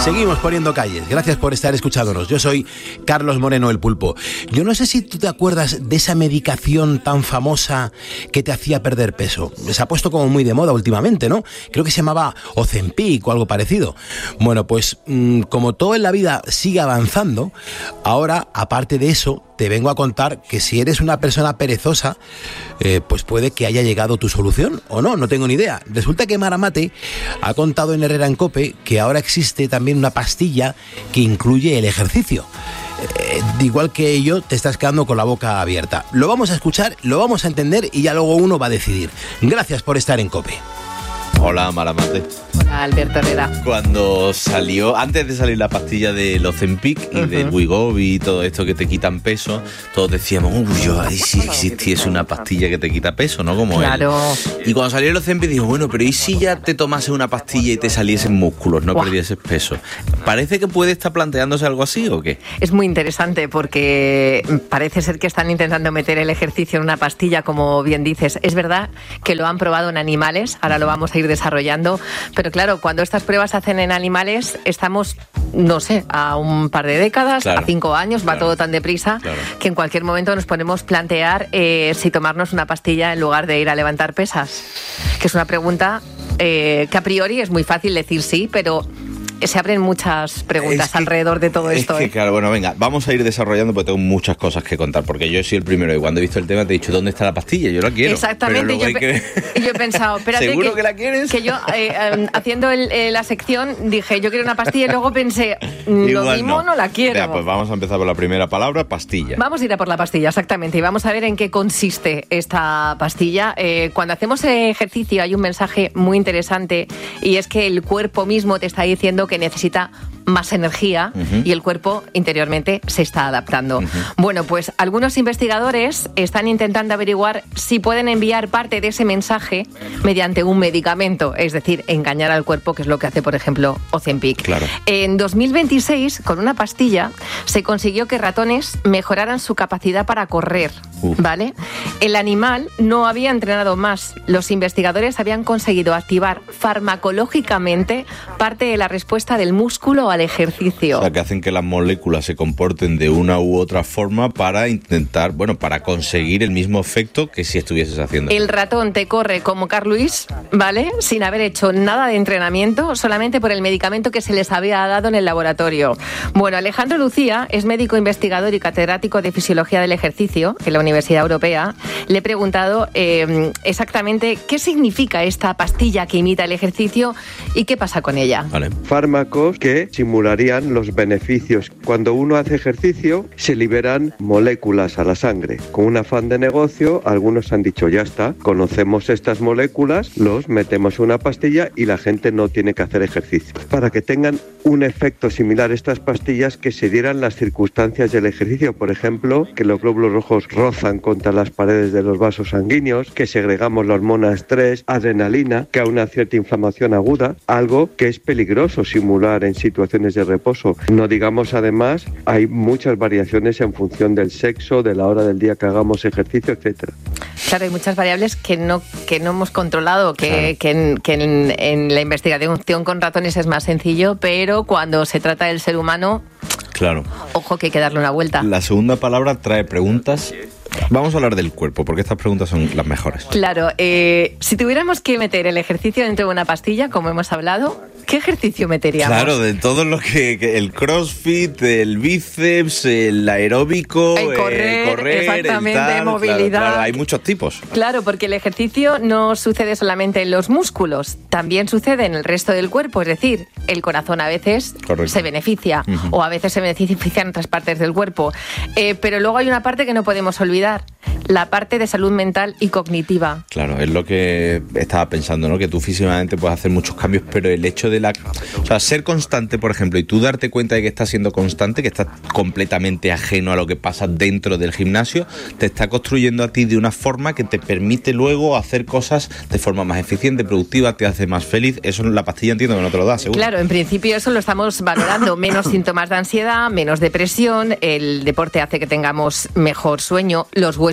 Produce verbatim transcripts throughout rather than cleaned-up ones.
Seguimos poniendo calles. Gracias por estar escuchándonos. Yo soy Carlos Moreno, el Pulpo. Yo no sé si tú te acuerdas de esa medicación tan famosa que te hacía perder peso. Se ha puesto como muy de moda últimamente, ¿no? Creo que se llamaba Ozempic o algo parecido. Bueno, pues mmm, como todo en la vida sigue avanzando, ahora, aparte de eso, te vengo a contar que si eres una persona perezosa, eh, pues puede que haya llegado tu solución o no, no tengo ni idea. Resulta que Mara Mate ha contado en Herrera en COPE que ahora existe también una pastilla que incluye el ejercicio. Eh, igual que ello, te estás quedando con la boca abierta. Lo vamos a escuchar, lo vamos a entender y ya luego uno va a decidir. Gracias por estar en COPE. Hola, Mara Mate. Hola, Alberto Herrera. Cuando salió, antes de salir la pastilla del Ozempic y uh-huh. del Wegovy y todo esto que te quitan peso, todos decíamos, uy, yo, ay, si existiese una pastilla que te quita peso, ¿no? Como claro. Él. Y cuando salió el Ozempic digo, bueno, pero ¿y si ya te tomases una pastilla y te saliesen músculos, no Uah. perdieses peso? ¿Parece que puede estar planteándose algo así o qué? Es muy interesante porque parece ser que están intentando meter el ejercicio en una pastilla, como bien dices. Es verdad que lo han probado en animales, ahora lo vamos a ir desarrollando, pero claro, cuando estas pruebas se hacen en animales, estamos, no sé, a un par de décadas, claro. a cinco años, va claro. todo tan deprisa, claro. que en cualquier momento nos ponemos a plantear eh, si tomarnos una pastilla en lugar de ir a levantar pesas, que es una pregunta eh, que a priori es muy fácil decir sí, pero se abren muchas preguntas es que, alrededor de todo esto. Es que, ¿eh? claro, bueno, venga, vamos a ir desarrollando porque tengo muchas cosas que contar, porque yo soy el primero y cuando he visto el tema te he dicho, ¿dónde está la pastilla? Yo la quiero. Exactamente, yo, que... yo he pensado, espérate, ¿seguro que, que la quieres? Que yo, eh, eh, haciendo el, eh, la sección, dije, yo quiero una pastilla y luego pensé, lo Igual mismo no. no la quiero. Vea, pues vamos a empezar por la primera palabra, pastilla. Vamos a ir a por la pastilla, exactamente, y vamos a ver en qué consiste esta pastilla. Eh, cuando hacemos ejercicio hay un mensaje muy interesante y es que el cuerpo mismo te está diciendo que necesita más energía uh-huh. y el cuerpo interiormente se está adaptando. Uh-huh. Bueno, pues algunos investigadores están intentando averiguar si pueden enviar parte de ese mensaje mediante un medicamento, es decir, engañar al cuerpo, que es lo que hace, por ejemplo, Ozempic. Claro. En dos mil veintiséis, con una pastilla, se consiguió que ratones mejoraran su capacidad para correr, uh. ¿vale? El animal no había entrenado más. Los investigadores habían conseguido activar farmacológicamente parte de la respuesta del músculo al ejercicio. O sea, que hacen que las moléculas se comporten de una u otra forma para intentar, bueno, para conseguir el mismo efecto que si estuvieses haciendo. El ratón te corre como Carl Lewis, ¿vale? Sin haber hecho nada de entrenamiento, solamente por el medicamento que se les había dado en el laboratorio. Bueno, Alejandro Lucía es médico investigador y catedrático de Fisiología del Ejercicio en la Universidad Europea. Le he preguntado eh, exactamente qué significa esta pastilla que imita el ejercicio y qué pasa con ella. Vale. Fármacos que simularían los beneficios. Cuando uno hace ejercicio, se liberan moléculas a la sangre. Con un afán de negocio, algunos han dicho, ya está, conocemos estas moléculas, los metemos en una pastilla y la gente no tiene que hacer ejercicio. Para que tengan un efecto similar estas pastillas, que se dieran las circunstancias del ejercicio. Por ejemplo, que los glóbulos rojos rozan contra las paredes de los vasos sanguíneos, que segregamos la hormona estrés, adrenalina, que hay una cierta inflamación aguda, algo que es peligroso simular en situaciones de reposo. No digamos, además, hay muchas variaciones en función del sexo, de la hora del día que hagamos ejercicio, etcétera. Claro, hay muchas variables que no, que no hemos controlado, que, claro. que, en, que en, en la investigación con ratones es más sencillo, pero cuando se trata del ser humano, claro. ojo que hay que darle una vuelta. La segunda palabra trae preguntas. Vamos a hablar del cuerpo, porque estas preguntas son las mejores. Claro, eh, si tuviéramos que meter el ejercicio dentro de una pastilla, como hemos hablado, ¿qué ejercicio meteríamos? Claro, de todo lo que, que el crossfit, el bíceps, el aeróbico, el correr, eh, correr exactamente, el tal, movilidad. Claro, claro, hay muchos tipos. Claro, porque el ejercicio no sucede solamente en los músculos, también sucede en el resto del cuerpo, es decir, el corazón a veces Correcto. se beneficia uh-huh. o a veces se beneficia en otras partes del cuerpo, eh, pero luego hay una parte que no podemos olvidar, la parte de salud mental y cognitiva. Claro, es lo que estaba pensando, ¿no? Que tú físicamente puedes hacer muchos cambios, pero el hecho de la... O sea, ser constante, por ejemplo, y tú darte cuenta de que estás siendo constante, que estás completamente ajeno a lo que pasa dentro del gimnasio, te está construyendo a ti de una forma que te permite luego hacer cosas de forma más eficiente, productiva, te hace más feliz. Eso la pastilla entiendo que no te lo da, seguro. Claro, en principio eso lo estamos valorando. Menos síntomas de ansiedad, menos depresión, el deporte hace que tengamos mejor sueño, los huesos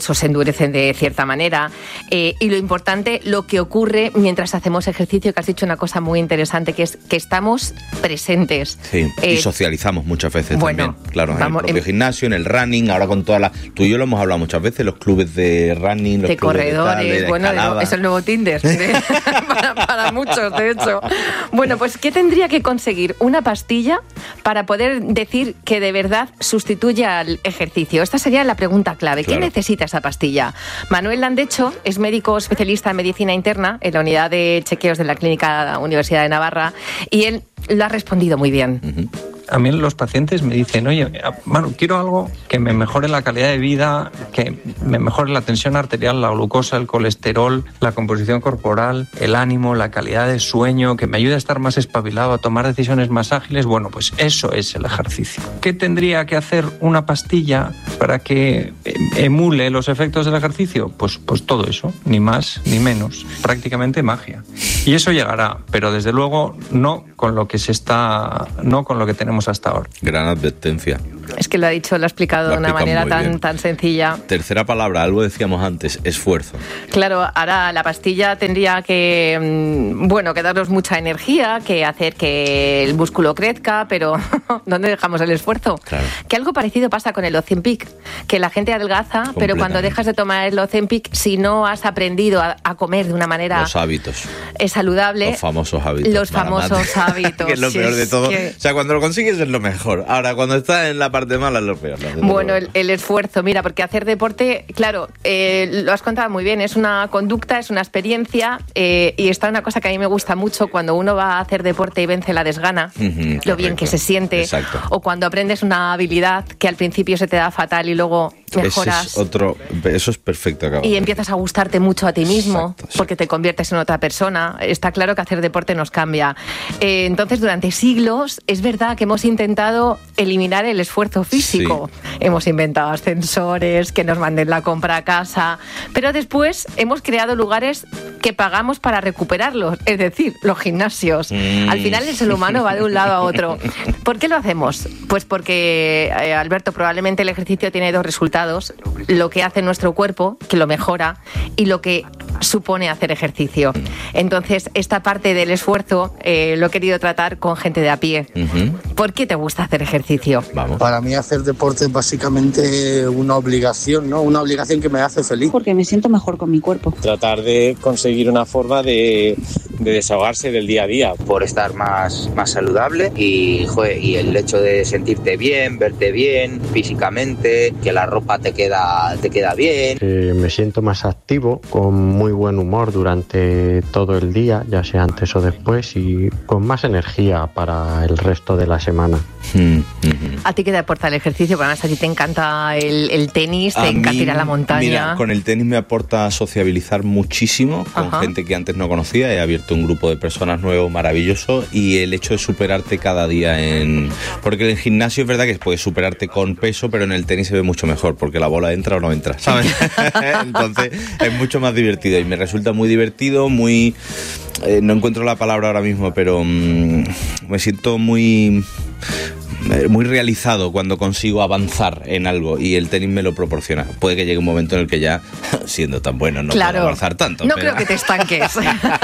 huesos se endurecen de cierta manera. Eh, y lo importante, lo que ocurre mientras hacemos ejercicio, que has dicho una cosa muy interesante, que es que estamos presentes. Sí, eh, y socializamos muchas veces bueno, también. Claro, vamos, en el propio en, gimnasio, en el running, ahora con todas las... Tú y yo lo hemos hablado muchas veces, los clubes de running, los de clubes corredores, de, tal, de bueno, escalada. es el nuevo Tinder ¿eh? para, para muchos, de hecho. Bueno, pues ¿qué tendría que conseguir una pastilla para poder decir que de verdad sustituye al ejercicio? Esta sería la pregunta clave. Claro. ¿Qué necesita esa pastilla? Manuel Landecho es médico especialista en medicina interna en la unidad de chequeos de la Clínica Universidad de Navarra y él lo ha respondido muy bien. Uh-huh. A mí los pacientes me dicen, oye, Manu, quiero algo que me mejore la calidad de vida, que me mejore la tensión arterial, la glucosa, el colesterol, la composición corporal, el ánimo, la calidad de sueño, que me ayude a estar más espabilado, a tomar decisiones más ágiles. Bueno, pues eso es el ejercicio. ¿Qué tendría que hacer una pastilla para que emule los efectos del ejercicio? Pues, pues todo eso, ni más ni menos, prácticamente magia. Y eso llegará, pero desde luego no con lo que se está, no con lo que tenemos hasta ahora. Gran advertencia. Es que lo ha dicho, lo ha explicado de una manera tan, tan sencilla. Tercera palabra, algo decíamos antes, esfuerzo. Claro, ahora la pastilla tendría que, bueno, que darnos mucha energía, que hacer que el músculo crezca, pero ¿dónde dejamos el esfuerzo? Claro. Que algo parecido pasa con el Ozempic, que la gente adelgaza, pero cuando dejas de tomar el Ozempic, si no has aprendido a, a comer de una manera... Los hábitos. Es saludable. Los famosos hábitos. Los famosos hábitos. Que es lo sí, peor de todo. Que... O sea, cuando lo consigues es lo mejor. Ahora, cuando estás en la parte mala es lo peor. Bueno, el, el esfuerzo, mira, porque hacer deporte, claro, eh, lo has contado muy bien, es una conducta, es una experiencia eh, y está una cosa que a mí me gusta mucho cuando uno va a hacer deporte y vence la desgana, uh-huh, lo correcto. Bien que se siente. Exacto. O cuando aprendes una habilidad que al principio se te da fatal y luego mejoras. Ese es otro, eso es perfecto. Acabo. Y empiezas a gustarte mucho a ti mismo, exacto, exacto. Porque te conviertes en otra persona. Está claro que hacer deporte nos cambia. Eh, entonces, durante siglos, es verdad que hemos intentado eliminar el esfuerzo físico. Sí. Hemos inventado ascensores, que nos manden la compra a casa, pero después hemos creado lugares que pagamos para recuperarlos, es decir, los gimnasios. Mm. Al final el ser humano va de un lado a otro. ¿Por qué lo hacemos? Pues porque, eh, Alberto, probablemente el ejercicio tiene dos resultados: lo que hace nuestro cuerpo, que lo mejora, y lo que supone hacer ejercicio. Entonces, esta parte del esfuerzo eh, lo he querido tratar con gente de a pie. Uh-huh. ¿Por qué te gusta hacer ejercicio? Vamos. Para mí hacer deporte es básicamente una obligación, ¿no? Una obligación que me hace feliz. Porque me siento mejor con mi cuerpo. Tratar de conseguir una forma de, de desahogarse del día a día. Por estar más, más saludable y, joder, y el hecho de sentirte bien, verte bien físicamente, que la ropa te queda, te queda bien. Eh, me siento más activo, con muy buen humor durante todo el día, ya sea antes o después, y con más energía para el resto de la semana. ¿A ti qué te aporta el ejercicio? Porque además a ti te encanta el, el tenis, te a encanta mí, ir a la montaña. Mira, con el tenis me aporta sociabilizar muchísimo con Ajá. gente que antes no conocía. He abierto un grupo de personas nuevo, maravilloso, y el hecho de superarte cada día en... Porque en el gimnasio es verdad que puedes superarte con peso, pero en el tenis se ve mucho mejor, porque la bola entra o no entra, ¿sabes? Entonces es mucho más divertido y me resulta muy divertido, muy... Eh, no encuentro la palabra ahora mismo, pero mmm, me siento muy... muy realizado cuando consigo avanzar en algo y el tenis me lo proporciona. Puede que llegue un momento en el que ya, siendo tan bueno, no claro, puedo avanzar tanto. No pero... creo que te estanques.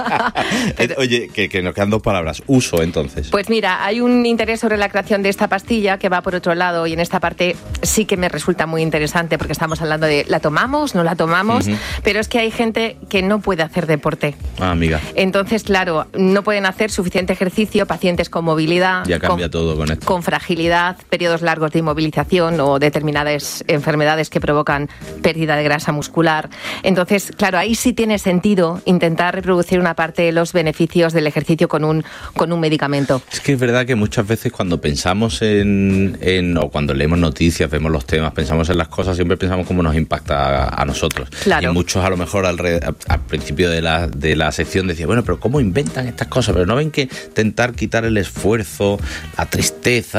Oye, que, que nos quedan dos palabras. Uso, entonces. Pues mira, hay un interés sobre la creación de esta pastilla que va por otro lado y en esta parte sí que me resulta muy interesante porque estamos hablando de ¿la tomamos? ¿No la tomamos? Uh-huh. Pero es que hay gente que no puede hacer deporte. Ah, amiga. Entonces, claro, no pueden hacer suficiente ejercicio, pacientes con movilidad. Ya cambia con, todo con esto. Con fragilidad, periodos largos de inmovilización o determinadas enfermedades que provocan pérdida de grasa muscular. Entonces, claro, ahí sí tiene sentido intentar reproducir una parte de los beneficios del ejercicio con un, con un medicamento. Es que es verdad que muchas veces cuando pensamos en, en o cuando leemos noticias, vemos los temas, pensamos en las cosas, siempre pensamos cómo nos impacta a, a nosotros. Claro. Y muchos a lo mejor al, al principio de la, de la sección decían, bueno, pero ¿cómo inventan estas cosas? Pero no ven que intentar quitar el esfuerzo, la tristeza,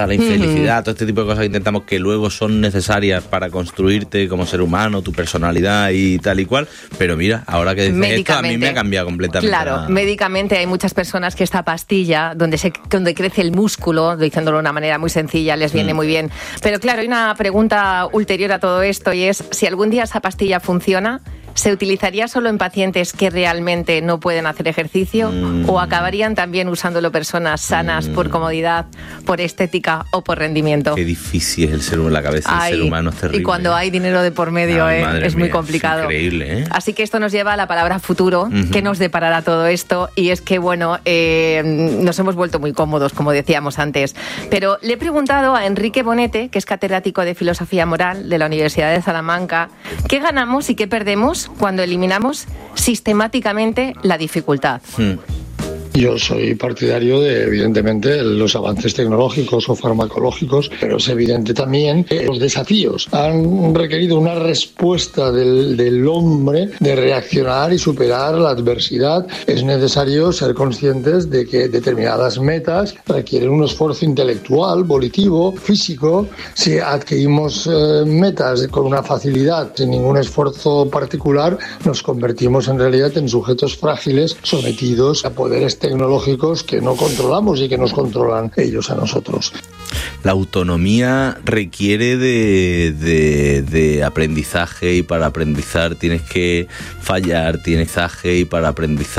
la infelicidad, uh-huh. todo este tipo de cosas que intentamos que luego son necesarias para construirte como ser humano, tu personalidad y tal y cual, pero mira, ahora que dices esto a mí me ha cambiado completamente. Claro, la... médicamente hay muchas personas que esta pastilla, donde se donde crece el músculo, diciéndolo de una manera muy sencilla, les viene mm. muy bien. Pero claro, hay una pregunta ulterior a todo esto y es, si algún día esa pastilla funciona, ¿se utilizaría solo en pacientes que realmente no pueden hacer ejercicio mm. o acabarían también usándolo personas sanas mm. por comodidad, por estética o por rendimiento? Qué difícil es el ser humano, la cabeza del ser humano es terrible. Y cuando hay dinero de por medio, Ay, eh, es mía, muy complicado. Es increíble, ¿eh? Así que esto nos lleva a la palabra futuro, uh-huh. que nos deparará todo esto, y es que, bueno, eh, nos hemos vuelto muy cómodos, como decíamos antes. Pero le he preguntado a Enrique Bonete, que es catedrático de Filosofía Moral de la Universidad de Salamanca, ¿qué ganamos y qué perdemos cuando eliminamos sistemáticamente la dificultad? Hmm. Yo soy partidario de, evidentemente, los avances tecnológicos o farmacológicos, pero es evidente también que los desafíos han requerido una respuesta del, del hombre de reaccionar y superar la adversidad. Es necesario ser conscientes de que determinadas metas requieren un esfuerzo intelectual, volitivo, físico. Si adquirimos eh, metas con una facilidad, sin ningún esfuerzo particular, nos convertimos en realidad en sujetos frágiles sometidos a poderes tecnológicos que no controlamos y que nos controlan ellos a nosotros. La autonomía requiere de, de, de aprendizaje, y para aprendizar tienes que fallar, tienes aje y para aprendizar